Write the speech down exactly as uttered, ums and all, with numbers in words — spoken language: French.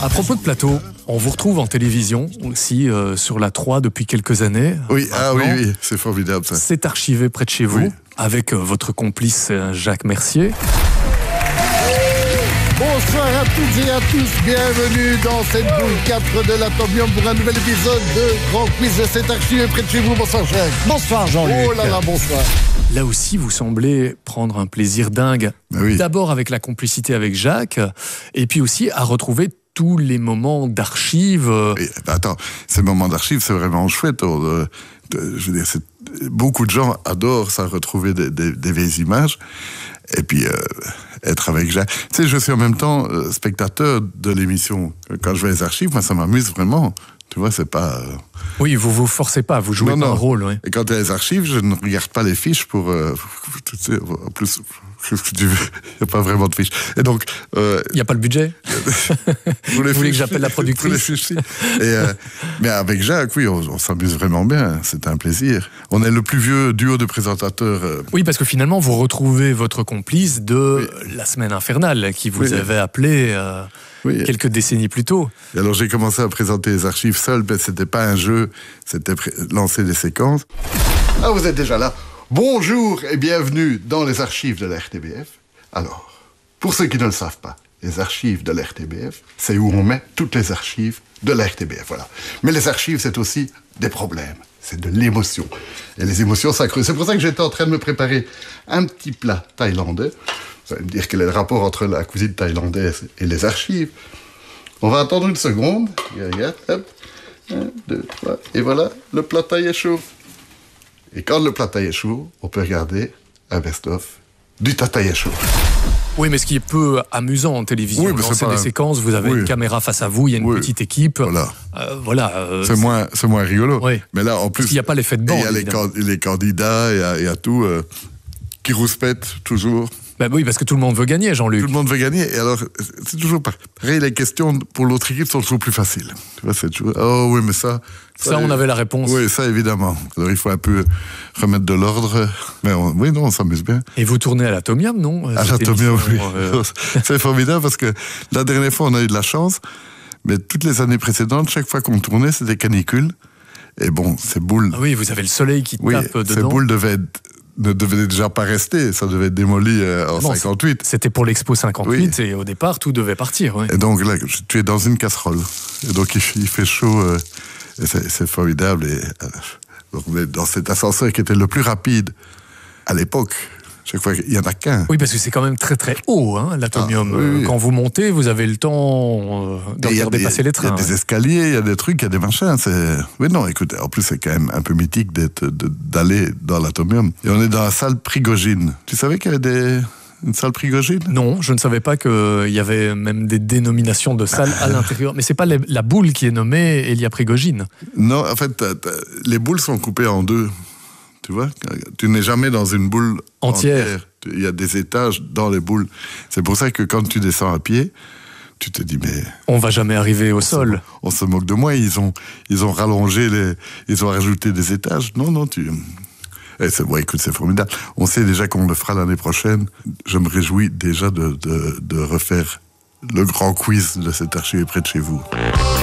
À propos de plateau, on vous retrouve en télévision aussi euh, sur la trois depuis quelques années. Oui, ah oui, oui, c'est formidable ça. C'est archivé près de chez vous, oui. avec euh, votre complice euh, Jacques Mercier. Bonsoir à toutes et à tous, bienvenue dans cette boule quatre de l'Atomium pour un nouvel épisode de Grand Quiz de cet archivé près de chez vous. Bonsoir Jacques. Bonsoir Jean-Luc. Oh là là, bonsoir. Là aussi, vous semblez prendre un plaisir dingue. Oui. D'abord avec la complicité avec Jacques, et puis aussi à retrouver tous les moments d'archives. Oui, bah attends, ces moments d'archives, c'est vraiment chouette. On, de, je veux dire, beaucoup de gens adorent ça, retrouver des, des, des vieilles images. Et puis, euh, être avec Jacques. Tu sais, je suis en même temps euh, spectateur de l'émission. Quand je vois les archives, moi, ça m'amuse vraiment. Tu vois, c'est pas... Euh... Oui, vous vous forcez pas, vous jouez non, pas non. un rôle. Oui. Et quand il y a les archives, je ne regarde pas les fiches pour... Euh, tu sais, en plus, qu'est-ce que tu veux ? Il n'y a pas vraiment de fiches. Et donc... Euh, il n'y a pas le budget. Vous voulez fiches, que j'appelle la productrice les fiches, et, euh, mais avec Jacques, oui, on, on s'amuse vraiment bien. C'est un plaisir. On est le plus vieux duo de présentateurs. Euh... Oui, parce que finalement, vous retrouvez votre complice de oui. la semaine infernale, qui vous oui. avait appelé... Euh... Oui. Quelques décennies plus tôt. Et alors j'ai commencé à présenter les archives seul, mais c'était pas un jeu, c'était pré- lancer des séquences. Ah, vous êtes déjà là. Bonjour et bienvenue dans les archives de la R T B F. Alors, pour ceux qui ne le savent pas, les archives de la R T B F, c'est où on met toutes les archives de la R T B F, voilà. Mais les archives, c'est aussi des problèmes, c'est de l'émotion. Et les émotions, ça creuse. C'est pour ça que j'étais en train de me préparer un petit plat thaïlandais. Vous allez me dire quel est le rapport entre la cuisine thaïlandaise et les archives. On va attendre une seconde. Regarde, hop. Un, deux, trois. Et voilà, le plat thaï est chaud. Et quand le plat thaï est chaud, on peut regarder un best-of du thaï chaud. Oui, mais ce qui est peu amusant en télévision, oui, c'est des un... séquences, vous avez oui. une caméra face à vous, il y a une oui. petite équipe. Voilà. Euh, voilà euh, c'est, moins, c'est moins rigolo. Oui. Mais là, en plus... Parce qu'il n'y a pas l'effet de bande. Il y a les, can- les candidats, il y a, il y a tout euh, qui rouspètent toujours. Ben oui, parce que tout le monde veut gagner, Jean-Luc. Tout le monde veut gagner, et alors, c'est toujours pareil, les questions pour l'autre équipe sont toujours plus faciles. Tu vois, c'est toujours, oh oui, mais ça... Ça, ça on avait la réponse. Oui, ça, évidemment. Alors, il faut un peu remettre de l'ordre, mais on, oui, non, on s'amuse bien. Et vous tournez à l'Atomium, non ? À l'Atomium, oui. Euh... C'est formidable, parce que la dernière fois, on a eu de la chance, mais toutes les années précédentes, chaque fois qu'on tournait, c'était canicule, et bon, ces boules... Ah oui, vous avez le soleil qui oui, tape dedans. Ces boules devaient être... ne devait déjà pas rester, ça devait être démoli euh, en non, cinquante-huit. C'était pour l'Expo cinquante-huit, oui. Et au départ, tout devait partir. Oui. Et donc là, tu es dans une casserole. Et donc il, il fait chaud, euh, et c'est, c'est formidable. Et, euh, on est dans cet ascenseur qui était le plus rapide à l'époque. Chaque fois, il n'y en a qu'un. Oui, parce que c'est quand même très très haut, hein, l'Atomium. Ah, oui, oui. Quand vous montez, vous avez le temps de regarder passer les trains. Il y a des ouais. escaliers, il y a des trucs, il y a des machins. C'est... Oui, non, écoute, en plus, c'est quand même un peu mythique d'être, de, d'aller dans l'Atomium. Et on est dans la salle Prigogine. Tu savais qu'il y avait des... une salle Prigogine ? Non, je ne savais pas qu'il y avait même des dénominations de salles à l'intérieur. Mais c'est pas les, la boule qui est nommée Elia Prigogine. Non, en fait, t'as, t'as, les boules sont coupées en deux. Tu vois, tu n'es jamais dans une boule entière. entière. Il y a des étages dans les boules. C'est pour ça que quand tu descends à pied, tu te dis, mais... On va jamais arriver au on sol. Se, on se moque de moi, ils ont, ils ont rallongé, les, ils ont rajouté des étages. Non, non, tu... Eh, c'est, bon, écoute, c'est formidable. On sait déjà qu'on le fera l'année prochaine. Je me réjouis déjà de, de, de refaire le grand quiz de cet archive près de chez vous.